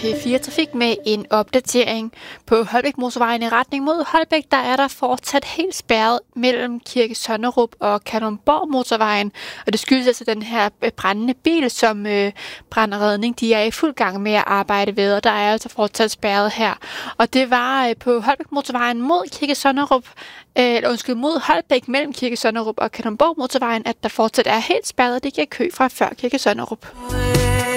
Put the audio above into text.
P4 Trafik med en opdatering. På Holbæk Motorvejen i retning mod Holbæk, der er der fortsat helt spærret mellem Kirke Sonnerup og Kalundborg Motorvejen. Og det skyldes altså den her brændende bil, som Brand og Redning de er i fuld gang med at arbejde ved, og der er altså fortsat spærret her. Og det var på Holbæk Motorvejen mod Kirke Sonnerup, mod Holbæk mellem Kirke Sonnerup og Kalundborg Motorvejen, at der fortsat er helt spærret. Det giver kø fra før Kirke Sonnerup.